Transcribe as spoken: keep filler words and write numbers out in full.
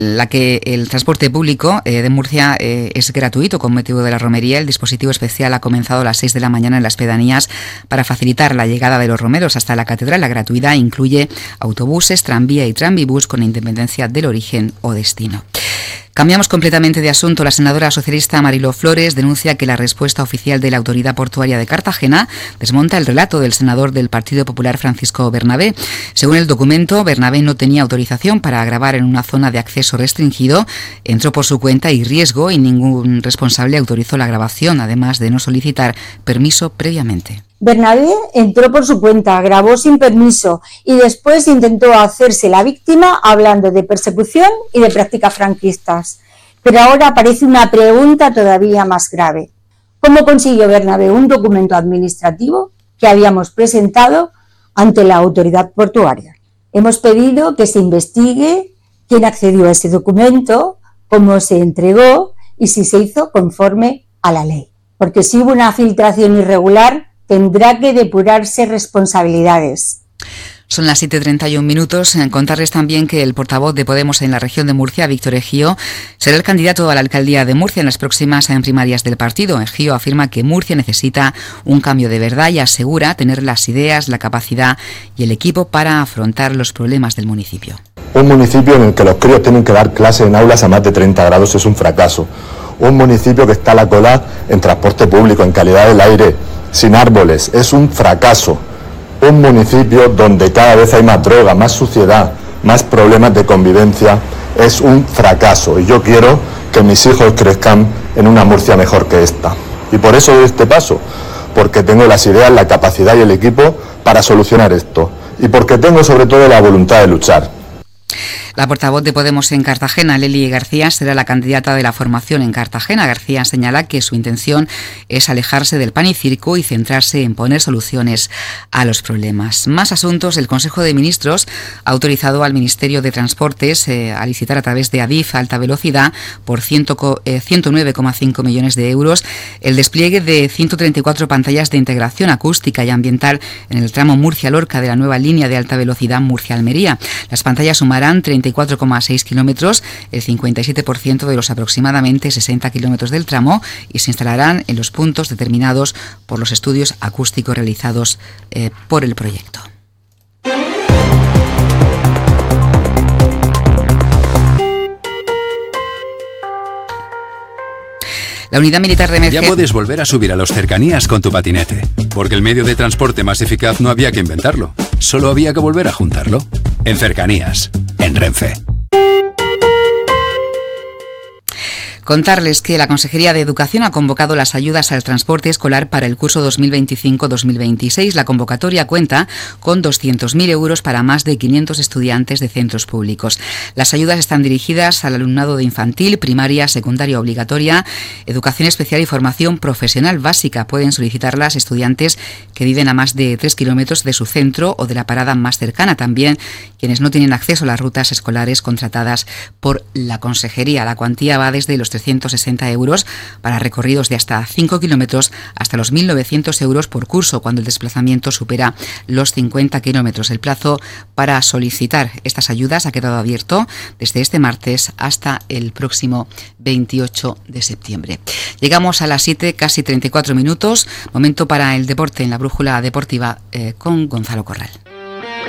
la que el transporte público eh, de Murcia eh, es gratuito con motivo de la romería. El dispositivo especial ha comenzado a las seis de la mañana en las pedanías para facilitar la llegada de los romeros hasta la catedral. La gratuidad incluye autobuses, tranvía y tranvibús con independencia del origen o destino. Cambiamos completamente de asunto. La senadora socialista Mariló Flores denuncia que la respuesta oficial de la Autoridad Portuaria de Cartagena desmonta el relato del senador del Partido Popular Francisco Bernabé. Según el documento, Bernabé no tenía autorización para grabar en una zona de acceso restringido, entró por su cuenta y riesgo y ningún responsable autorizó la grabación, además de no solicitar permiso previamente. Bernabé entró por su cuenta, grabó sin permiso y después intentó hacerse la víctima hablando de persecución y de prácticas franquistas. Pero ahora aparece una pregunta todavía más grave. ¿Cómo consiguió Bernabé un documento administrativo que habíamos presentado ante la autoridad portuaria? Hemos pedido que se investigue quién accedió a ese documento, cómo se entregó y si se hizo conforme a la ley. Porque si hubo una filtración irregular, tendrá que depurarse responsabilidades. Son las siete treinta y un minutos. Contarles también que el portavoz de Podemos en la región de Murcia, Víctor Ejío, será el candidato a la alcaldía de Murcia en las próximas primarias del partido. Ejío afirma que Murcia necesita un cambio de verdad y asegura tener las ideas, la capacidad y el equipo para afrontar los problemas del municipio. Un municipio en el que los críos tienen que dar clases en aulas a más de treinta grados es un fracaso. Un municipio que está a la cola en transporte público, en calidad del aire, sin árboles, es un fracaso. Un municipio donde cada vez hay más droga, más suciedad, más problemas de convivencia, es un fracaso. Y yo quiero que mis hijos crezcan en una Murcia mejor que esta. Y por eso doy este paso, porque tengo las ideas, la capacidad y el equipo para solucionar esto. Y porque tengo sobre todo la voluntad de luchar. La portavoz de Podemos en Cartagena, Lely García, será la candidata de la formación en Cartagena. García señala que su intención es alejarse del pan y circo y centrarse en poner soluciones a los problemas. Más asuntos. El Consejo de Ministros ha autorizado al Ministerio de Transportes eh, a licitar a través de Adif Alta Velocidad por ciento nueve coma cinco millones de euros el despliegue de ciento treinta y cuatro pantallas de integración acústica y ambiental en el tramo Murcia-Lorca de la nueva línea de alta velocidad Murcia-Almería. Las pantallas sumarán treinta y cuatro coma seis kilómetros, el cincuenta y siete por ciento de los aproximadamente sesenta kilómetros del tramo, y se instalarán en los puntos determinados por los estudios acústicos realizados eh, por el proyecto. La unidad militar de emergencia... Ya puedes volver a subir a los cercanías con tu patinete, porque el medio de transporte más eficaz no había que inventarlo, solo había que volver a juntarlo. En Cercanías, en Renfe. Contarles que la Consejería de Educación ha convocado las ayudas al transporte escolar para el curso dos mil veinticinco dos mil veintiséis. La convocatoria cuenta con doscientos mil euros para más de quinientos estudiantes de centros públicos. Las ayudas están dirigidas al alumnado de infantil, primaria, secundaria obligatoria, educación especial y formación profesional básica. Pueden solicitarlas estudiantes que viven a más de tres kilómetros de su centro o de la parada más cercana. También quienes no tienen acceso a las rutas escolares contratadas por la Consejería. La cuantía va desde los trescientos sesenta euros para recorridos de hasta cinco kilómetros hasta los mil novecientos euros por curso cuando el desplazamiento supera los cincuenta kilómetros. El plazo para solicitar estas ayudas ha quedado abierto desde este martes hasta el próximo veintiocho de septiembre. Llegamos a las siete, casi treinta y cuatro minutos, momento para el deporte en la brújula deportiva eh, con Gonzalo Corral.